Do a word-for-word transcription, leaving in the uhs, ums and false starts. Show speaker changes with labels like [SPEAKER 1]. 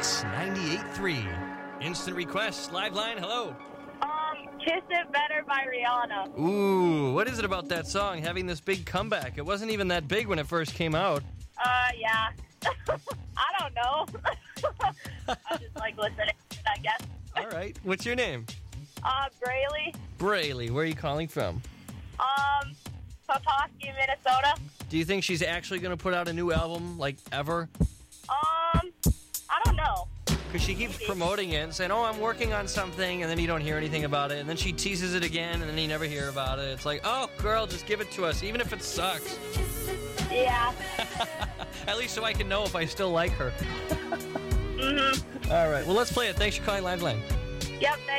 [SPEAKER 1] Mix ninety-eight point three. Instant Request, live line, hello.
[SPEAKER 2] Um, Kiss It Better by Rihanna.
[SPEAKER 1] Ooh, what is it about that song having this big comeback? It wasn't even that big when it first came out.
[SPEAKER 2] Uh, yeah. I don't know. I just like listening, I guess.
[SPEAKER 1] All right, what's your name?
[SPEAKER 2] Uh, Braley.
[SPEAKER 1] Braley, where are you calling from?
[SPEAKER 2] Um, Potoski, Minnesota.
[SPEAKER 1] Do you think she's actually going to put out a new album, like, ever?
[SPEAKER 2] Um, I don't know.
[SPEAKER 1] Because she keeps
[SPEAKER 2] Maybe.
[SPEAKER 1] promoting it and saying, oh, I'm working on something, and then you don't hear anything about it, and then she teases it again, and then you never hear about it. It's like, oh, girl, just give it to us, even if it sucks.
[SPEAKER 2] Yeah.
[SPEAKER 1] At least so I can know if I still like her.
[SPEAKER 2] Mm-hmm.
[SPEAKER 1] All right, well, let's play it. Thanks for calling Live Line.
[SPEAKER 2] Yep, thanks.